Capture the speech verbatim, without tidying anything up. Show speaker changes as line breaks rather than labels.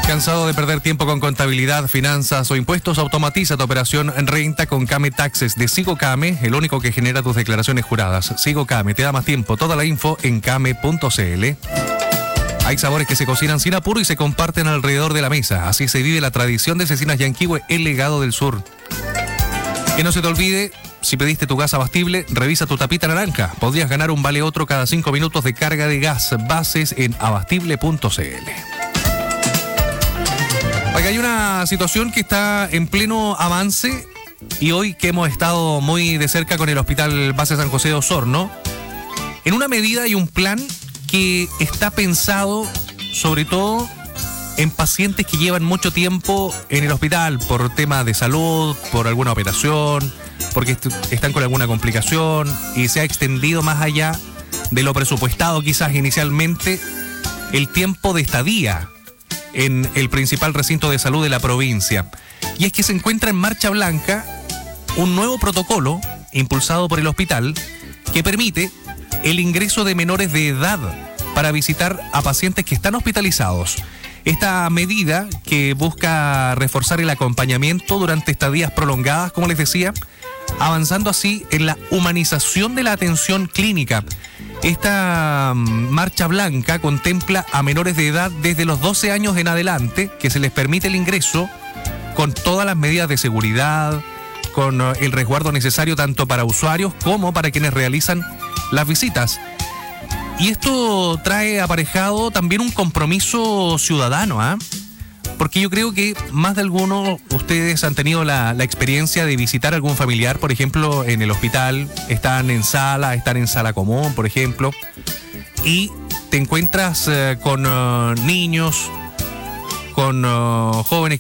¿Cansado de perder tiempo con contabilidad, finanzas o impuestos? Automatiza tu operación en renta con Came Taxes de SigoCame, el único que genera tus declaraciones juradas. SigoCame te da más tiempo. Toda la info en came punto cl. Hay sabores que se cocinan sin apuro y se comparten alrededor de la mesa. Así se vive la tradición de Cecinas Yanquihue, el legado del sur. Que no se te olvide, si pediste tu gas abastible, revisa tu tapita naranja. Podrías ganar un vale otro cada cinco minutos de carga de gas. Bases en abastible punto cl. Acá hay una situación que está en pleno avance y hoy que hemos estado muy de cerca con el Hospital Base San José de Osorno, en una medida y un plan que está pensado sobre todo en pacientes que llevan mucho tiempo en el hospital por temas de salud, por alguna operación, porque est- están con alguna complicación y se ha extendido más allá de lo presupuestado quizás inicialmente el tiempo de estadía en el principal recinto de salud de la provincia. Y es que se encuentra en marcha blanca un nuevo protocolo impulsado por el hospital que permite el ingreso de menores de edad para visitar a pacientes que están hospitalizados. Esta medida que busca reforzar el acompañamiento durante estadías prolongadas, como les decía, avanzando así en la humanización de la atención clínica. Esta marcha blanca contempla a menores de edad desde los doce años en adelante, que se les permite el ingreso con todas las medidas de seguridad, con el resguardo necesario tanto para usuarios como para quienes realizan las visitas. Y esto trae aparejado también un compromiso ciudadano, ¿ah? ¿eh? Porque yo creo que más de alguno ustedes han tenido la, la experiencia de visitar a algún familiar, por ejemplo, en el hospital, están en sala, están en sala común, por ejemplo, y te encuentras eh, con uh, niños, con uh, jóvenes